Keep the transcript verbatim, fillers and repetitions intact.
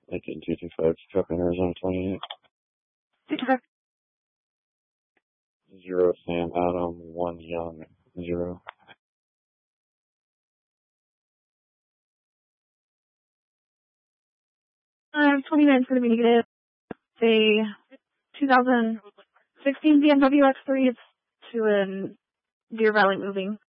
Lincoln two two five, truck in Arizona twenty-eight. two two five. Zero Sam Adam, one Young, zero. Um, twenty-nine is going to be negative. It's a two thousand sixteen B M W X three. It's to a Deer Valley moving.